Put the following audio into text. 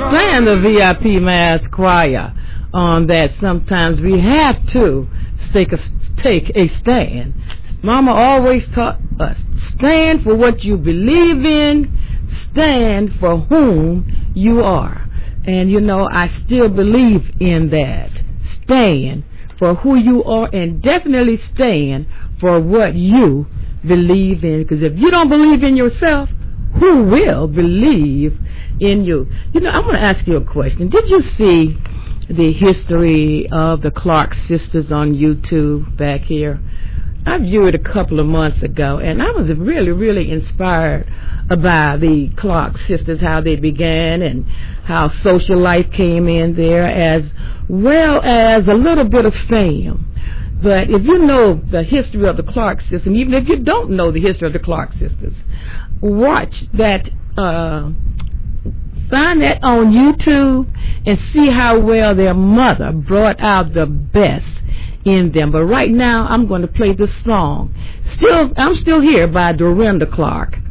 understand the VIP Mass Choir on that. Sometimes we have to take a stand. Mama always taught us, stand for what you believe in, stand for whom you are. And you know, I still believe in that. Stand for who you are, and definitely stand for what you believe in. Because if you don't believe in yourself, who will believe in you? You know, I want to ask you a question. Did you see the history of the Clark sisters on YouTube back here? I viewed it a couple of months ago, and I was really, really inspired by the Clark sisters, how they began and how social life came in there, as well as a little bit of fame. But if you know the history of the Clark sisters, even if you don't know the history of the Clark sisters, watch that, find that on YouTube and see how well their mother brought out the best in them. But right now, I'm going to play this song. I'm Still Here by Dorinda Clark.